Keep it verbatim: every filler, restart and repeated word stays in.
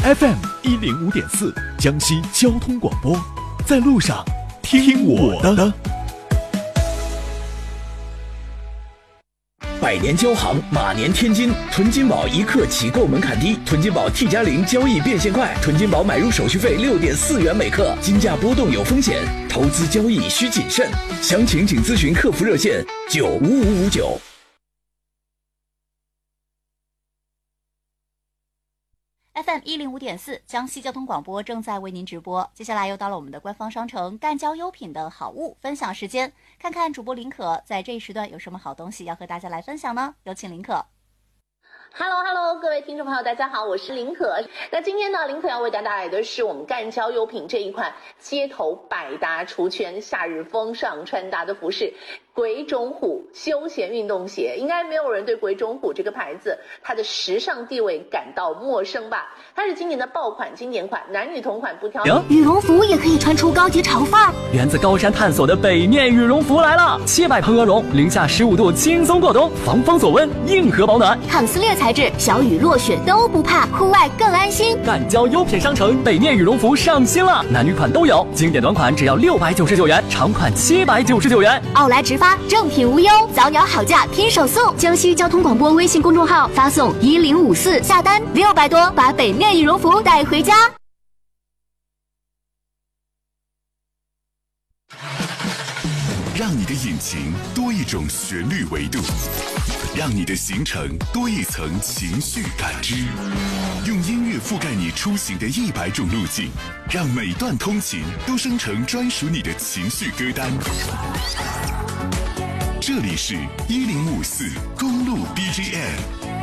F M 一零五点四，江西交通广播，在路上听我的。 百年交行，马年天金，囤金宝一刻起购门槛低，囤金宝 T 加零交易变现快，囤金宝买入手续费六点四元每克，金价波动有风险，投资交易需谨慎，详情请咨询客服热线九五五五九。 F M 一零五点四，江西交通广播正在为您直播。接下来又到了我们的官方商城赣交优品的好物分享时间，看看主播林可在这一时段有什么好东西要和大家来分享呢？有请林可。 Hello Hello， 各位听众朋友，大家好，我是林可。那今天呢，林可要为大家带来的是我们赣交优品这一款街头百搭出圈、夏日风尚穿搭的服饰——鬼冢虎休闲运动鞋。应该没有人对鬼冢虎这个牌子它的时尚地位感到陌生吧？它是今年的爆款经典款，男女同款不挑。 羽绒服也可以穿出高级潮范儿。 源自高山探索的北面羽绒服来了，七百蓬鹅绒，零下十五度轻松过冬，防风锁温，硬核保暖， 抗撕裂材质，小雨落雪都不怕，户外更安心。 赣交优品商城北面羽绒服上新了，男女款都有，经典短款只要六百九十九元，长款七百九十九元。 奥莱直发，正品无忧，早鸟好价拼手速。江西交通广播微信公众号发送一零五四下单六百多，把北面羽绒服带回家。 让你的引擎多一种旋律维度，让你的行程多一层情绪感知，用音乐覆盖你出行的一百种路径，让每段通勤都生成专属你的情绪歌单。这里是一零五四公路 B G M。